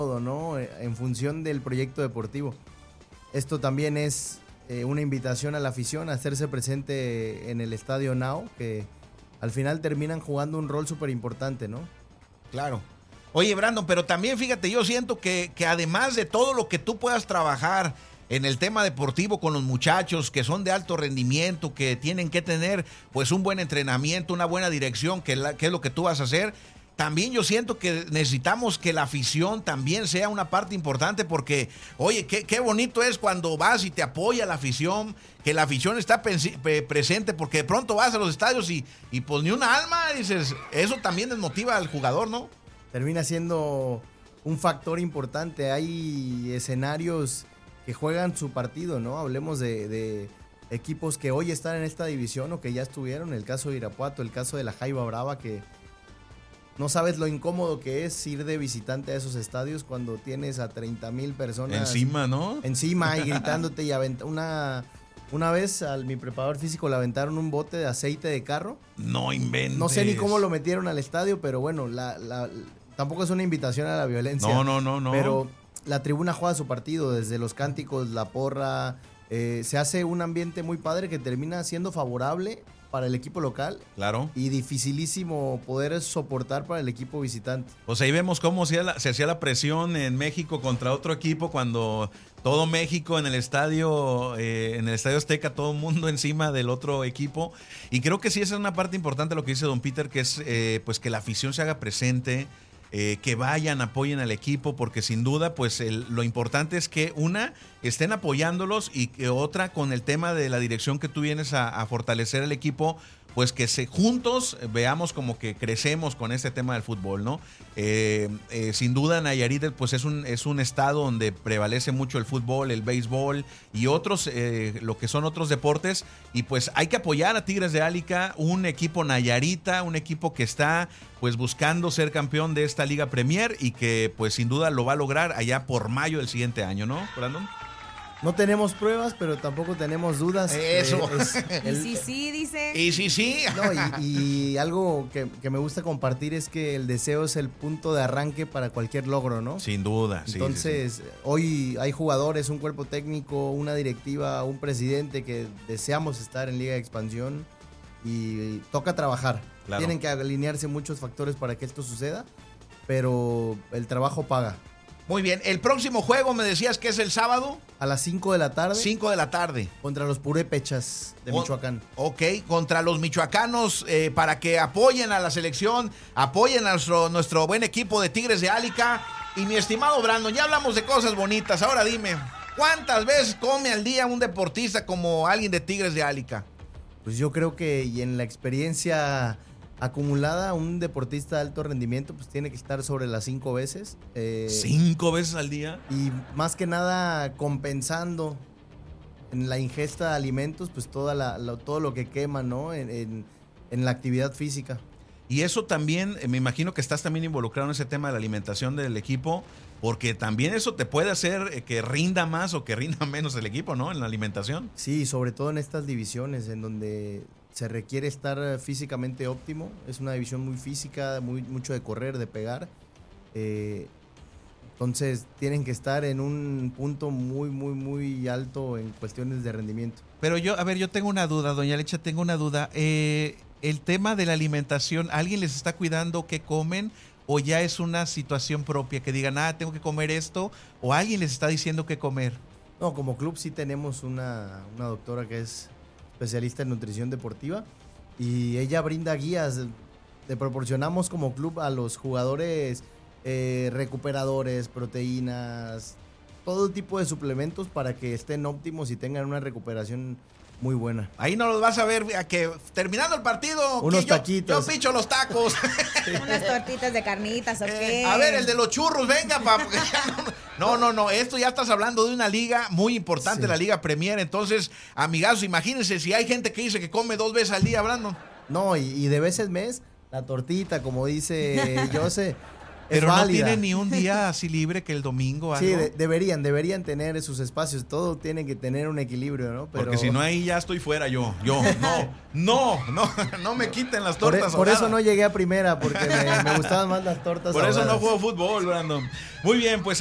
todo, ¿no? En función del proyecto deportivo. Esto también es una invitación a la afición a hacerse presente en el Estadio Nao, que al final terminan jugando un rol súper importante, ¿no? Claro. Oye, Brandon, pero también fíjate, yo siento que además de todo lo que tú puedas trabajar en el tema deportivo con los muchachos que son de alto rendimiento, que tienen que tener pues un buen entrenamiento, una buena dirección, que es lo que tú vas a hacer, también yo siento que necesitamos que la afición también sea una parte importante porque, oye, qué bonito es cuando vas y te apoya la afición, que la afición está presente, porque de pronto vas a los estadios y pues ni una alma, dices, eso también desmotiva al jugador, ¿no? Termina siendo un factor importante. Hay escenarios que juegan su partido, ¿no? Hablemos de equipos que hoy están en esta división o que ya estuvieron, el caso de Irapuato, el caso de la Jaiba Brava, que no sabes lo incómodo que es ir de visitante a esos estadios cuando tienes a 30,000 personas encima, ¿no? Encima y gritándote y una vez a mi preparador físico le aventaron un bote de aceite de carro. No inventes. No sé ni cómo lo metieron al estadio, pero bueno, tampoco es una invitación a la violencia. No. Pero la tribuna juega su partido, desde los cánticos, la porra, se hace un ambiente muy padre que termina siendo favorable para el equipo local. Claro. Y dificilísimo poder soportar para el equipo visitante. Pues ahí vemos cómo se hacía la presión en México contra otro equipo cuando todo México en el estadio Azteca, todo el mundo encima del otro equipo. Y creo que sí, esa es una parte importante de lo que dice don Peter, que es pues que la afición se haga presente, que vayan, apoyen al equipo, porque sin duda pues lo importante es que estén apoyándolos y que otra, con el tema de la dirección que tú vienes a fortalecer el equipo, pues que juntos veamos como que crecemos con este tema del fútbol, ¿no? Sin duda Nayarit pues es un estado donde prevalece mucho el fútbol, el béisbol y otros, lo que son otros deportes, y pues hay que apoyar a Tigres de Álica, un equipo nayarita, un equipo que está pues buscando ser campeón de esta Liga Premier y que pues sin duda lo va a lograr allá por mayo del siguiente año, ¿no, Brandon? No tenemos pruebas, pero tampoco tenemos dudas. Eso. Y sí, dice. Y sí. No, y algo que me gusta compartir es que el deseo es el punto de arranque para cualquier logro, ¿no? Sin duda. Entonces, sí. Hoy hay jugadores, un cuerpo técnico, una directiva, un presidente que deseamos estar en Liga de Expansión y toca trabajar. Claro. Tienen que alinearse muchos factores para que esto suceda, pero el trabajo paga. Muy bien, el próximo juego me decías que es el sábado. A las 5 de la tarde. 5 de la tarde. Contra los Purépechas de Michoacán. Ok, contra los michoacanos, para que apoyen a la selección, apoyen a nuestro buen equipo de Tigres de Álica. Y mi estimado Brandon, ya hablamos de cosas bonitas, ahora dime, ¿cuántas veces come al día un deportista como alguien de Tigres de Álica? Pues yo creo que, y en la experiencia acumulada, un deportista de alto rendimiento pues tiene que estar sobre las 5 veces. 5 veces al día. Y más que nada compensando en la ingesta de alimentos pues todo lo que quema, ¿no? En la actividad física. Y eso también, me imagino que estás también involucrado en ese tema de la alimentación del equipo, porque también eso te puede hacer que rinda más o que rinda menos el equipo, ¿no? En la alimentación. Sí, sobre todo en estas divisiones en donde se requiere estar físicamente óptimo. Es una división muy física, mucho de correr, de pegar. Entonces tienen que estar en un punto muy alto en cuestiones de rendimiento. Pero yo tengo una duda, doña Lecha, tengo una duda. El tema de la alimentación, ¿alguien les está cuidando qué comen? ¿O ya es una situación propia que digan, tengo que comer esto? ¿O alguien les está diciendo qué comer? No, como club sí tenemos una doctora que es especialista en nutrición deportiva y ella brinda guías. Le proporcionamos como club a los jugadores recuperadores, proteínas, todo tipo de suplementos para que estén óptimos y tengan una recuperación muy buena. Ahí no los vas a ver, a que terminando el partido, unos taquitos. Yo picho los tacos. Unas tortitas de carnitas, ¿ok? A ver, el de los churros, venga, papá. No, esto ya estás hablando de una liga muy importante, sí. La Liga Premier. Entonces, amigazos, imagínense si hay gente que dice que come 2 veces al día, Brandon. No, y de vez en mes, la tortita, como dice Jose, Pero no válida. tiene ni un día así libre que el domingo. Sí, algo. deberían tener sus espacios. Todo tiene que tener un equilibrio, ¿no? Pero Porque si no, ahí ya estoy fuera yo. No me quiten las tortas. Por eso no llegué a primera, porque me gustaban más las tortas Por eso no ahogadas. juego fútbol, Brandon. Muy bien, pues